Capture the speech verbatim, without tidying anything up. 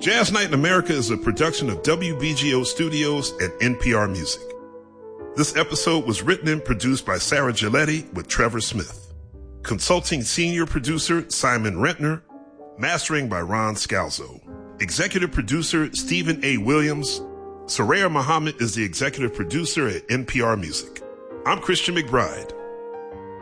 Jazz Night in America is a production of W B G O Studios and N P R Music. This episode was written and produced by Sarah Giletti with Trevor Smith. Consulting senior producer Simon Rentner. Mastering by Ron Scalzo. Executive producer Stephen A. Williams. Soraya Muhammad is the executive producer at N P R Music. I'm Christian McBride.